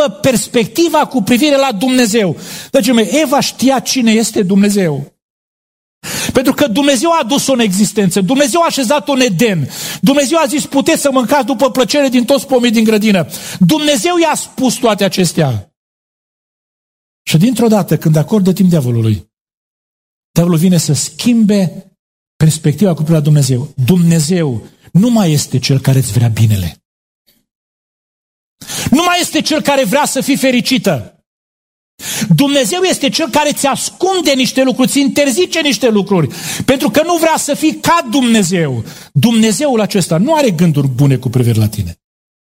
perspectiva cu privire la Dumnezeu. Dragii mei, Eva știa cine este Dumnezeu. Pentru că Dumnezeu a adus-o în existență, Dumnezeu a așezat-o în Eden, Dumnezeu a zis, puteți să mâncați după plăcere din toți pomii din grădină. Dumnezeu i-a spus toate acestea. Și dintr-o dată, când acordă timp diavolului, diavolul vine să schimbe perspectiva cu privire la Dumnezeu. Dumnezeu nu mai este cel care îți vrea binele. Nu mai este cel care vrea să fii fericită. Dumnezeu este cel care ți ascunde niște lucruri, ți interzice niște lucruri, pentru că nu vrea să fii ca Dumnezeu. Dumnezeul acesta nu are gânduri bune cu privire la tine.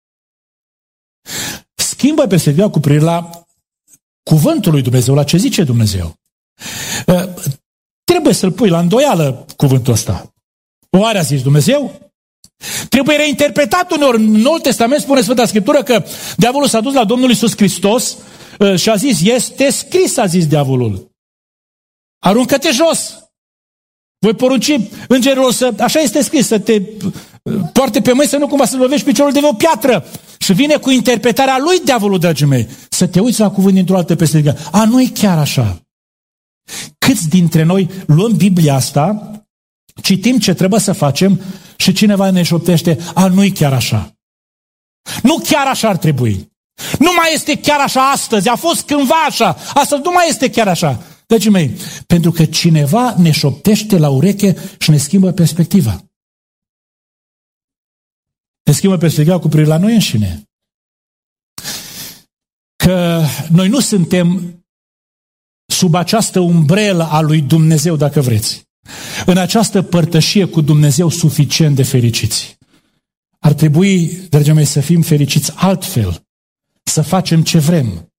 Schimbă perspectiva cu privire la cuvântul lui Dumnezeu, la ce zice Dumnezeu. Trebuie să-l pui la îndoială cuvântul ăsta. Oare a zis Dumnezeu? Trebuie reinterpretat uneori. În Noul Testament spune Sfânta Scriptură că diavolul s-a dus la Domnul Iisus Hristos și a zis, este scris, a zis diavolul. Aruncă-te jos. Voi porunci îngerilor să, așa este scris, să te poarte pe mâini, să nu cumva să lovești piciorul de o piatră. Și vine cu interpretarea lui diavolul, dragii mei. Să te uiți la cuvânt dintr-o altă perspectivă. Nu e chiar așa. Câți dintre noi luăm Biblia asta, citim ce trebuie să facem și cineva ne șoptește, nu e chiar așa. Nu chiar așa ar trebui. Nu mai este chiar așa astăzi, a fost cândva așa, astăzi nu mai este chiar așa. Dragii mei, pentru că cineva ne șoptește la ureche și ne schimbă perspectiva. Ne schimbă perspectiva cu privire la noi înșine. Că noi nu suntem sub această umbrelă a lui Dumnezeu, dacă vreți. În această părtășie cu Dumnezeu suficient de fericiți. Ar trebui, dragii mei, să fim fericiți altfel. Să facem ce vrem.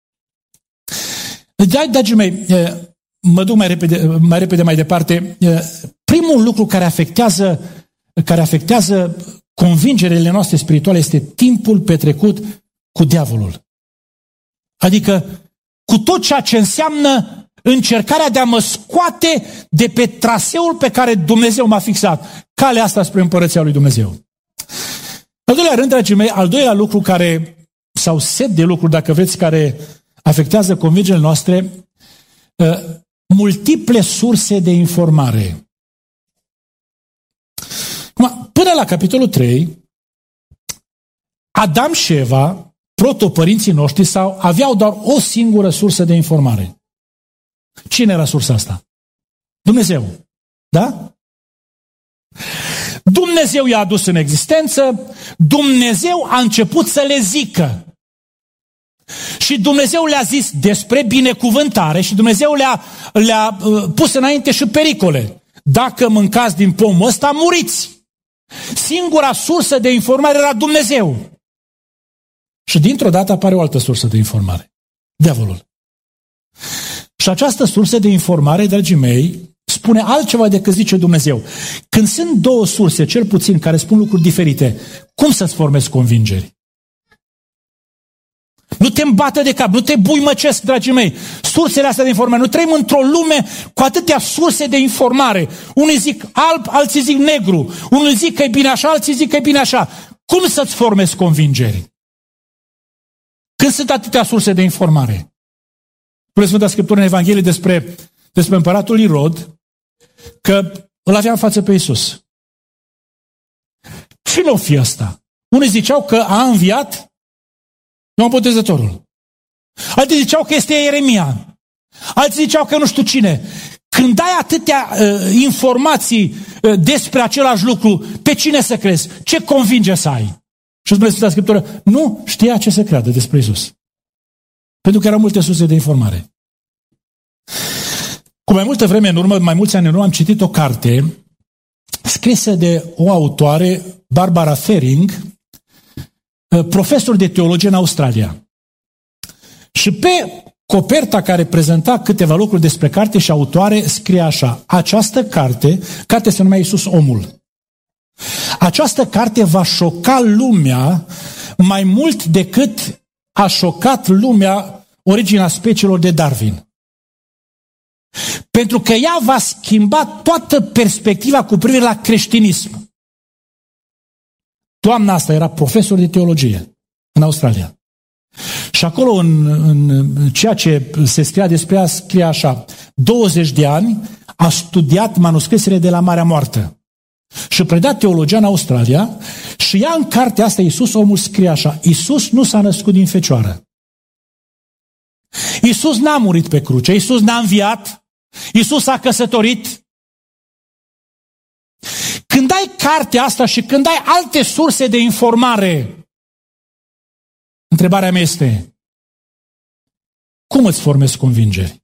Dragii mei, mă duc mai repede mai departe. Primul lucru care afectează convingerile noastre spirituale este timpul petrecut cu diavolul. Adică cu tot ceea ce înseamnă încercarea de a mă scoate de pe traseul pe care Dumnezeu m-a fixat. Calea asta spre împărăția lui Dumnezeu. Al doilea rând, dragii mei, al doilea lucru sau set de lucruri, dacă vreți, care afectează convingerile noastre, multiple surse de informare. Până la capitolul 3, Adam și Eva, protopărinții noștri, aveau doar o singură sursă de informare. Cine era sursa asta? Dumnezeu. Da? Dumnezeu i-a adus în existență, Dumnezeu a început să le zică. Și Dumnezeu le-a zis despre binecuvântare și Dumnezeu le-a pus înainte și pericole. Dacă mâncați din pomul ăsta, muriți. Singura sursă de informare era Dumnezeu. Și dintr-o dată apare o altă sursă de informare. Diavolul. Și această sursă de informare, dragii mei, spune altceva decât zice Dumnezeu. Când sunt două surse, cel puțin, care spun lucruri diferite, cum să-ți formezi convingeri? Nu te îmbată de cap, nu te buimăcesc, dragii mei. Sursele astea de informare. Nu trăim într-o lume cu atâtea surse de informare. Unii zic alb, alții zic negru. Unii zic că e bine așa, alții zic că e bine așa. Cum să-ți formezi convingeri? Când sunt atâtea surse de informare? Spune Sfânta Scriptură în Evanghelie despre împăratul Irod, că îl avea în față pe Iisus. Cine o fi ăsta? Unii ziceau că a înviat Ioan Botezătorul. Alții ziceau că este Ieremia. Alții ziceau că nu știu cine. Când ai atâtea informații despre același lucru, pe cine să crezi? Ce convinge să ai? Și spune Sfânta Scriptură, nu știa ce să creadă despre Iisus. Pentru că erau multe surse de informare. Cu mai multă vreme în urmă, mai mulți ani în urmă, am citit o carte scrisă de o autoare, Barbara Fering, profesor de teologie în Australia. Și pe coperta care prezenta câteva lucruri despre carte și autoare scrie așa: această carte se numea Iisus Omul. Această carte va șoca lumea mai mult decât a șocat lumea originea speciilor de Darwin. Pentru că ea va schimba toată perspectiva cu privire la creștinism. Doamna asta era profesor de teologie în Australia. Și acolo, în ceea ce se scria despre ea, scrie așa: 20 de ani a studiat manuscrisele de la Marea Moartă și predea teologia în Australia și ea în cartea asta, Iisus, omul, scrie așa: Iisus nu s-a născut din fecioară. Iisus n-a murit pe cruce, Iisus n-a înviat, Iisus s-a căsătorit. Când ai cartea asta și când ai alte surse de informare, întrebarea mea este: cum îți formezi convingeri?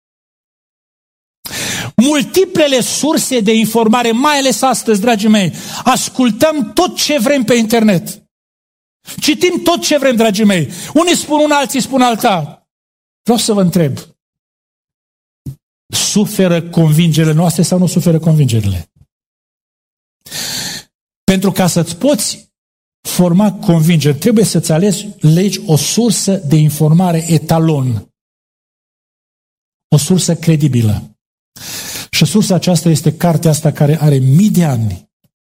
Multiplele surse de informare, mai ales astăzi, dragii mei, ascultăm tot ce vrem pe internet. Citim tot ce vrem, dragii mei. Unii spun una, alții spun alta. Vreau să vă întreb: suferă convingerile noastre sau nu suferă convingerile? Pentru ca să-ți poți forma convingeri, trebuie să-ți alegi o sursă de informare etalon. O sursă credibilă. Și sursa aceasta este cartea asta care are mii de ani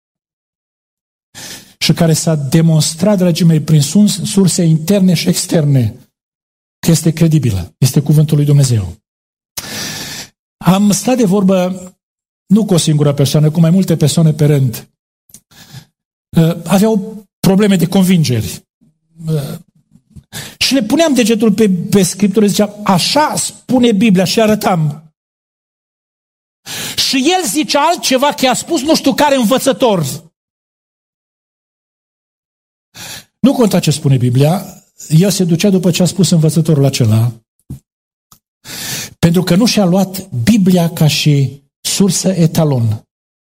și care s-a demonstrat, dragii mei, prin surse interne și externe, că este credibilă. Este cuvântul lui Dumnezeu. Am stat de vorbă, nu cu o singură persoană, cu mai multe persoane pe rând. Aveau probleme de convingeri. Și le puneam degetul pe Scriptură, ziceam: așa spune Biblia, și arătam. Și el zicea altceva, că i-a spus nu știu care învățător. Nu conta ce spune Biblia, el se ducea după ce a spus învățătorul acela, pentru că nu și-a luat Biblia ca și sursă etalon.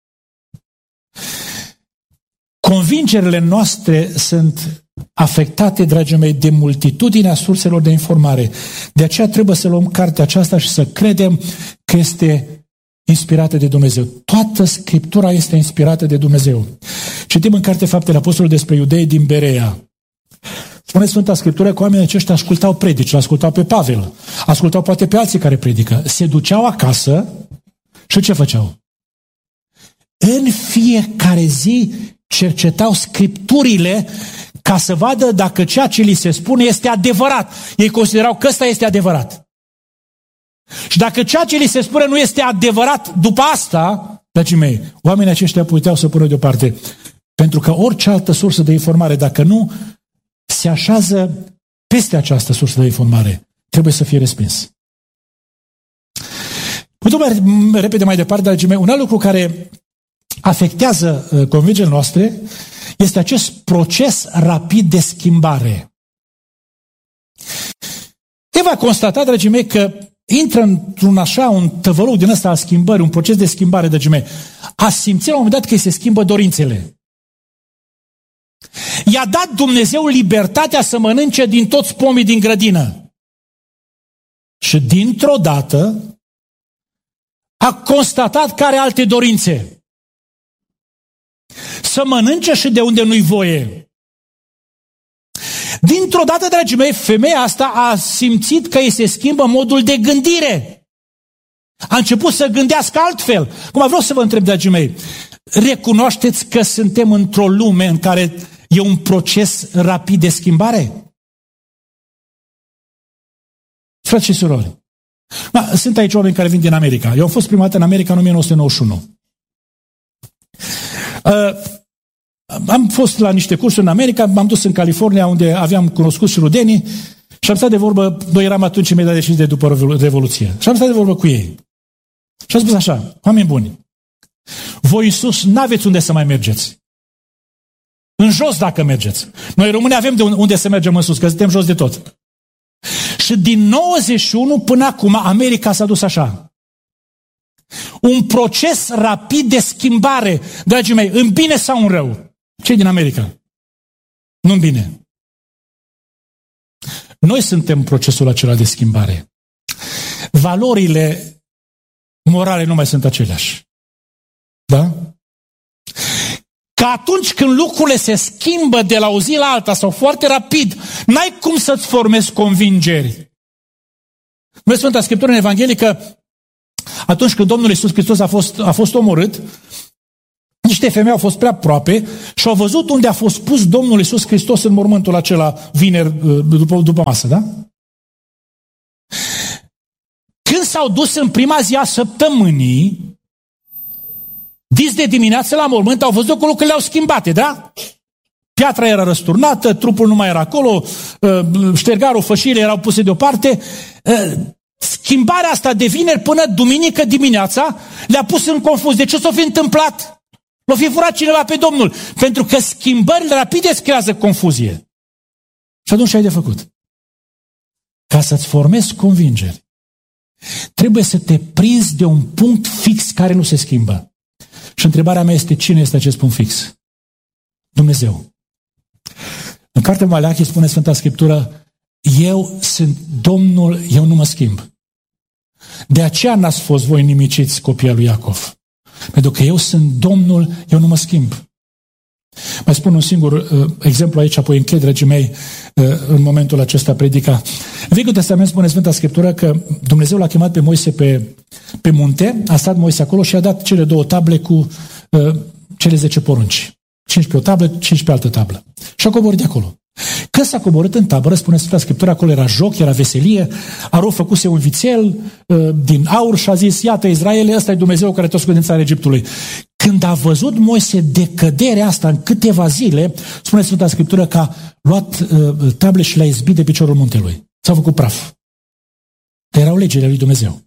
Convingerile noastre sunt afectate, dragii mei, de multitudinea surselor de informare. De aceea trebuie să luăm cartea aceasta și să credem că este inspirată de Dumnezeu. Toată Scriptura este inspirată de Dumnezeu. Citim în Cartea Faptele Apostolilor despre iudeii din Berea. Spune Sfânta Scriptură că oamenii aceștia ascultau predici, ascultau pe Pavel, ascultau poate pe alții care predică. Se duceau acasă și ce făceau? În fiecare zi cercetau Scripturile ca să vadă dacă ceea ce li se spune este adevărat. Ei considerau că ăsta este adevărat. Și dacă ceea ce li se spune nu este adevărat, după asta, dragii mei, oamenii aceștia puteau să pună deoparte. Pentru că orice altă sursă de informare, dacă nu se așează peste această sursă de informare, trebuie să fie respins. Putem mai repede mai departe, dragii mei. Un alt lucru care afectează convingerile noastre este acest proces rapid de schimbare. Te va constata, dragii mei, că intră într-un așa, un tăvălău din ăsta al schimbării, un proces de schimbare, dragii mei. A simțit la un moment dat că îi se schimbă dorințele. I-a dat Dumnezeu libertatea să mănânce din toți pomii din grădină. Și dintr-o dată a constatat că are alte dorințe. Să mănânce și de unde nu-i voie. Dintr-o dată, dragii mei, femeia asta a simțit că îi se schimbă modul de gândire. A început să gândească altfel. Acum vreau să vă întreb, dragii mei, recunoașteți că suntem într-o lume în care e un proces rapid de schimbare? Frați și surori, sunt aici oameni care vin din America. Eu am fost prima dată în America în 1991. Am fost la niște cursuri în America, m-am dus în California, unde aveam cunoscut și rudenii, și am stat de vorbă, noi eram atunci imediat ieșiți de după Revoluție. Și am stat de vorbă cu ei. Și am spus așa: oameni buni, voi în sus n-aveți unde să mai mergeți. În jos dacă mergeți. Noi români avem de unde să mergem în sus, că suntem jos de tot. Și din 91 până acum America s-a dus așa. Un proces rapid de schimbare, dragii mei, în bine sau în rău? Cei din America? Nu în bine. Noi suntem procesul acela de schimbare. Valorile morale nu mai sunt aceleași. Da? Că atunci când lucrurile se schimbă de la o zi la alta sau foarte rapid, n-ai cum să-ți formezi convingeri. Noi Sfânta Scriptură în Evanghelie că atunci când Domnul Iisus Hristos a fost omorât, Niște femei au fost prea aproape și au văzut unde a fost pus Domnul Iisus Hristos în mormântul acela vineri după masă, da? Când s-au dus în prima zi a săptămânii, dis de dimineață la mormânt, au văzut că lucrurile au schimbate, da? Piatra era răsturnată, trupul nu mai era acolo, ștergarul, fășile erau puse deoparte. Schimbarea asta de vineri până duminică dimineața le-a pus în confuz. De ce s-o fi întâmplat? L-a fi furat cineva pe Domnul. Pentru că schimbările rapide creează confuzie. Și atunci ce ai de făcut? Ca să-ți formezi convingeri, trebuie să te prinzi de un punct fix care nu se schimbă. Și întrebarea mea este, cine este acest punct fix? Dumnezeu. În cartea Maleachi spune Sfânta Scriptură, eu sunt Domnul, eu nu mă schimb. De aceea n-ați fost voi nimiciți, copiii lui Iacov. Pentru că eu sunt Domnul, eu nu mă schimb. Mai spun un singur exemplu aici, apoi închei, dragii mei, în momentul acesta predica. În Vechiul Testament spune Sfânta Scriptură că Dumnezeu l-a chemat pe Moise pe munte, a stat Moise acolo și a dat cele 2 table cu cele 10 porunci. 5 pe o tablă, 5 pe altă tablă. Și a coborât de acolo. Când s-a coborât în tabără, spune Sfânta Scriptură, acolo era joc, era veselie, Aron făcuse un vițel din aur și a zis, iată Israel, ăsta e Dumnezeu care te-a scos din țara Egiptului. Când a văzut Moise decăderea asta în câteva zile, spune Sfânta Scriptură că a luat table și le-a izbit de piciorul muntelui. S-a făcut praf. Că erau legile lui Dumnezeu.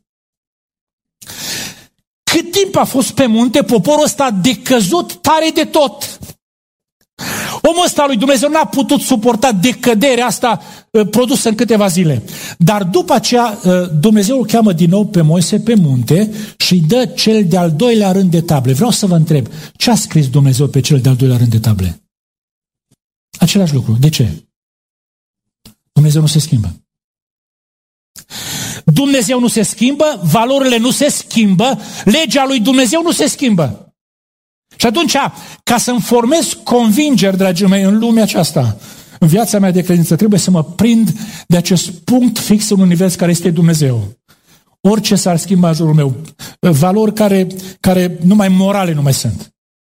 Cât timp a fost pe munte, poporul ăsta a decăzut tare de tot. Omul ăsta lui Dumnezeu n-a putut suporta decăderea asta produsă în câteva zile. Dar după aceea Dumnezeu îl cheamă din nou pe Moise pe munte și îi dă cel de-al 2-lea rând de table. Vreau să vă întreb, ce a scris Dumnezeu pe cel de-al 2-lea rând de table? Același lucru. De ce? Dumnezeu nu se schimbă. Dumnezeu nu se schimbă, valorile nu se schimbă, legea lui Dumnezeu nu se schimbă. Și atunci, ca să-mi formez convingeri, dragii mei, în lumea aceasta, în viața mea de credință, trebuie să mă prind de acest punct fix în univers care este Dumnezeu. Orice s-ar schimba în jurul meu, valori care numai morale nu mai sunt.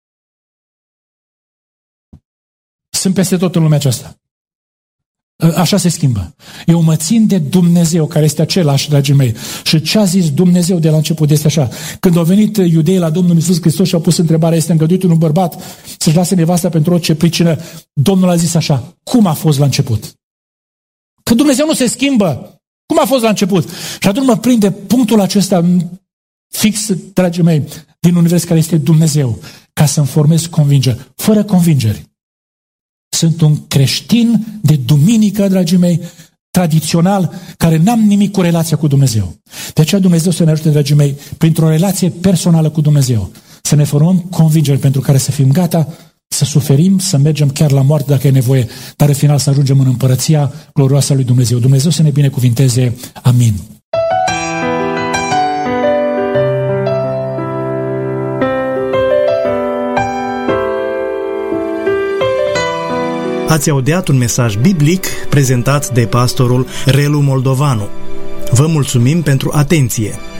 Sunt peste tot în lumea aceasta. Așa se schimbă. Eu mă țin de Dumnezeu, care este același, dragii mei. Și ce a zis Dumnezeu de la început este așa. Când au venit iudeii la Domnul Iisus Hristos și au pus întrebarea, este îngăduit un bărbat să-și lase nevasta pentru orice pricină? Domnul a zis așa, cum a fost la început? Că Dumnezeu nu se schimbă. Cum a fost la început? Și atunci mă prinde punctul acesta fix, dragii mei, din univers care este Dumnezeu, ca să-mi formez convingeri. Fără convingeri. Sunt un creștin de duminică, dragii mei, tradițional, care n-am nimic cu relația cu Dumnezeu. De aceea Dumnezeu să ne ajute, dragii mei, printr-o relație personală cu Dumnezeu, să ne formăm convingeri pentru care să fim gata, să suferim, să mergem chiar la moarte dacă e nevoie, dar în final să ajungem în împărăția glorioasă a lui Dumnezeu. Dumnezeu să ne binecuvinteze. Amin. Ați audiat un mesaj biblic prezentat de pastorul Relu Moldovanu. Vă mulțumim pentru atenție!